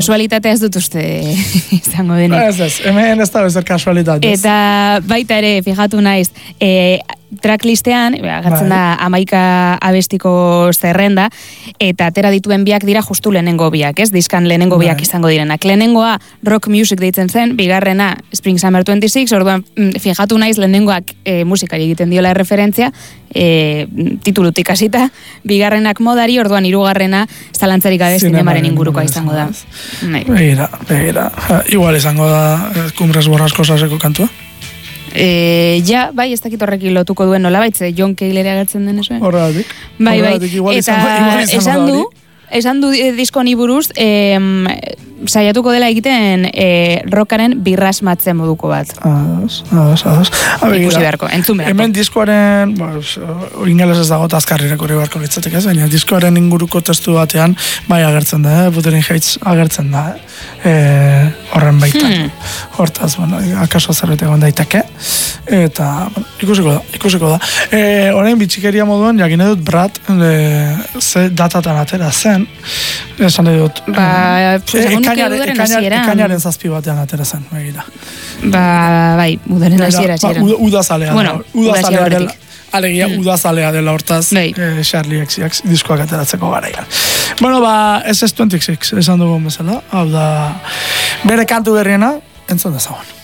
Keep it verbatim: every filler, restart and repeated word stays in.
Kasualitatea ez dut uste izango denik. Ez ez, hemen ez da bezer kasualitatea. Eta baita ere, fijatu naiz, e, tracklistean, agertzen da amaika abestiko zerrenda, eta atera dituen biak dira justu lehenengo biak, ez? Diskan lehenengo biak izango direnak. Lehenengoa rock music deitzen zen, bigarrena Spring Summer twenty-six, orduan fijatu naiz lehenengoak e, musikari egiten diola referentzia, e, titulutik hasita, bigarrenak modari, orduan hirugarrena zalantzarik gabe zinemaren ingurukoa izango da. Begira, begira. Igual izango da Cumbres Borrascosaseko kantua? E, ja, bai, ez dakit horrekin lotuko duen nola baitze, John Cale agertzen den eso. Horregatik. Bai, bai, eta esan du, esan du disko honi buruz, e, saiatuko dela egiten e, rockaren birrasmatze moduko bat. Ados, ados, ados. Ikusi beharko, entzun beharko. Hemen diskoaren, ingeles ez dago azkarri rekorri beharko litzatek ez, baina diskoaren inguruko testu batean, bai agertzen da, eh? Wuthering Heights agertzen da, eh? horren baitan. Hmm. Hortaz, bueno, akaso zerbait egon daiteke. Eta, bueno, ikusiko da, ikusiko da. E, orain bitxikeria moduan, jakine dut Brad, e, ze datatan atera zen, esan dut, ba, e, ekainaren ekainaren zazpi batean atera zen, begira. Ba, bai, udaren hasiera hasieran. Ba, udazalea. Bueno, udazalea dela. Alegia, mm. udazalea dela hortaz, bai. eh, Charlie X X diskoak ateratzeko garaian. Bueno, ba, S S twenty-six, esan dugun bezala, hau da, bere kantu berriena, entzun dezagon.